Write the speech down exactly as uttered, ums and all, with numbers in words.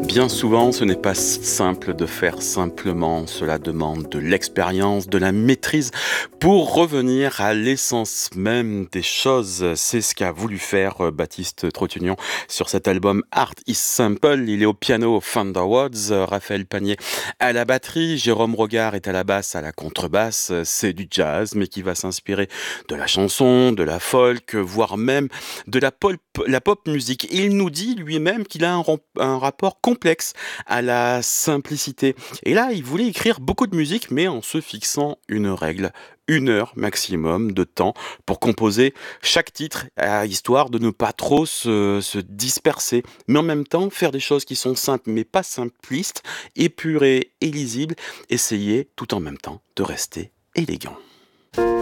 Bien souvent, ce n'est pas simple de faire simplement. Cela demande de l'expérience, de la maîtrise pour revenir à l'essence même des choses. C'est ce qu'a voulu faire euh, Baptiste Trottignon sur cet album Art is Simple. Il est au piano Fender Rhodes, euh, Raphaël Panier à la batterie, Jérôme Regard est à la basse, à la contrebasse. C'est du jazz, mais qui va s'inspirer de la chanson, de la folk, voire même de la pop, la pop musique. Il nous dit lui-même qu'il a un, ram- un rapport complexe à la simplicité. Et là, il voulait écrire beaucoup de musique, mais en se fixant une règle, une heure maximum de temps pour composer chaque titre, euh, histoire de ne pas trop se, se disperser, mais en même temps faire des choses qui sont simples, mais pas simplistes, épurées et lisibles, essayer tout en même temps de rester élégant.